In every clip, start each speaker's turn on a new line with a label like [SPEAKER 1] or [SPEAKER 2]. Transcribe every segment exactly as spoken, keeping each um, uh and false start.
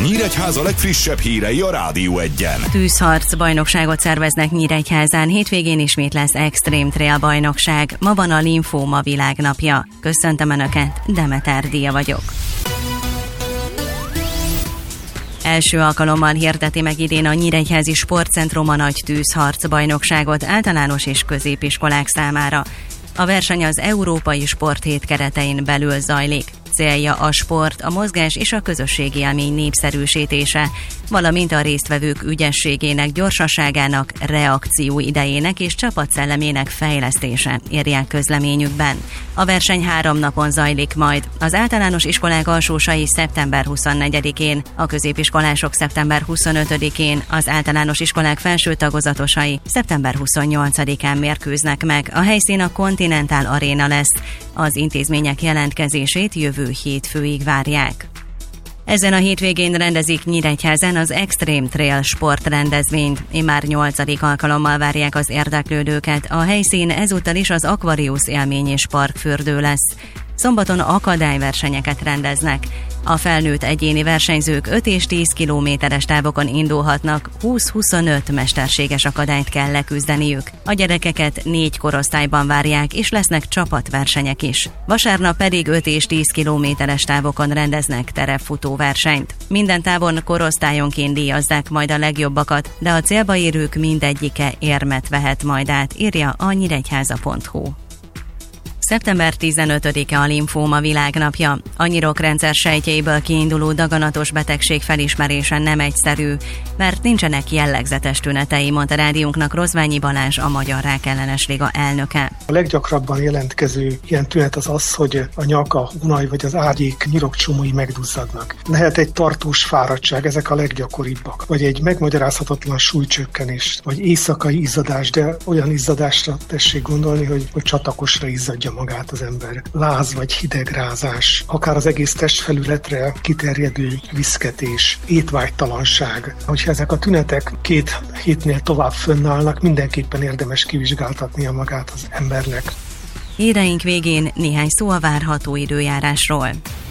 [SPEAKER 1] Nyíregyháza legfrissebb hírei a Rádió Egyen.
[SPEAKER 2] Tűzharc bajnokságot szerveznek Nyíregyházán, hétvégén ismét lesz Extreme Trail bajnokság. Ma van a Linfóma világnapja. Köszöntöm Önöket, Demeter Dia vagyok. Első alkalommal hirdeti meg idén a Nyíregyházi Sportcentrum a nagy tűzharc bajnokságot általános és középiskolák számára. A verseny az Európai Sporthét keretein belül zajlik. Célja a sport, a mozgás és a közösségi élmény népszerűsítése, valamint a résztvevők ügyességének, gyorsaságának, reakció idejének és csapatszellemének fejlesztése, írják közleményükben. A verseny három napon zajlik majd. Az általános iskolák alsósai szeptember huszonnegyedikén, a középiskolások szeptember huszonötödikén, az általános iskolák felső tagozatosai szeptember huszonnyolcadikán mérkőznek meg. A helyszín a Continental Arena lesz. Az intézmények jelentkezését jövő hétfőig várják. Ezen a hétvégén rendezik Nyíregyházán az Extreme Trail sportrendezvényt. Immár nyolcadik alkalommal várják az érdeklődőket. A helyszín ezúttal is az Aquarius élmény és parkfürdő lesz. Szombaton akadályversenyeket rendeznek. A felnőtt egyéni versenyzők öt és tíz kilométeres távokon indulhatnak, húsz-huszonöt mesterséges akadályt kell leküzdeniük. A gyerekeket négy korosztályban várják, és lesznek csapatversenyek is. Vasárnap pedig öt és tíz kilométeres távokon rendeznek terepfutóversenyt. Minden távon korosztályonként díjazzák majd a legjobbakat, de a célba érők mindegyike érmet vehet majd át, írja a nyíregyháza pont hu. szeptember tizenötödike a Linfóma világnapja. A nyirokrendszer sejtjeiből kiinduló daganatos betegség felismerése nem egyszerű, mert nincsenek jellegzetes tünetei, mondta rádiónknak Rozványi Balázs, a Magyar Rákellenes Liga elnöke.
[SPEAKER 3] A leggyakrabban jelentkező ilyen tünet az az, hogy a nyak, a hunaj vagy az ágyék nyirokcsomói megduzzadnak. Lehet egy tartós fáradtság, ezek a leggyakoribbak. Vagy egy megmagyarázhatatlan súlycsökkenés, vagy éjszakai izzadás, de olyan izzadásra tessék gondolni, hogy, hogy csatakosra izzadja magát az ember. Láz vagy hidegrázás, akár az egész testfelületre kiterjedő viszketés, étvágytalanság. Hogyha ezek a tünetek két hétnél tovább fönnállnak, mindenképpen érdemes kivizsgáltatnia magát az embernek.
[SPEAKER 2] Híreink végén néhány szó a várható időjárásról.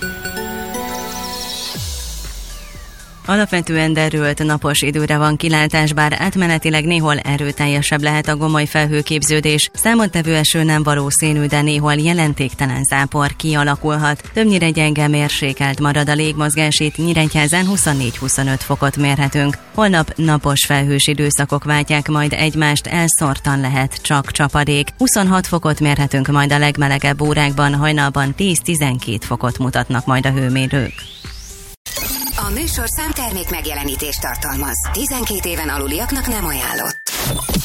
[SPEAKER 2] Alapvetően derült napos időre van kilátás, bár átmenetileg néhol erőteljesebb lehet a gomoly felhőképződés. Számottevő eső nem valószínű, de néhol jelentéktelen zápor kialakulhat. Többnyire gyenge mérsékelt marad a légmozgás, itt Nyíregyházán huszonnégy-huszonöt fokot mérhetünk. Holnap napos felhős időszakok váltják majd egymást, elszórtan lehet csak csapadék. huszonhat fokot mérhetünk majd a legmelegebb órákban, hajnalban tíz-tizenkét fokot mutatnak majd a hőmérők.
[SPEAKER 4] A műsorszám termék megjelenítést tartalmaz. tizenkét éven aluliaknak nem ajánlott.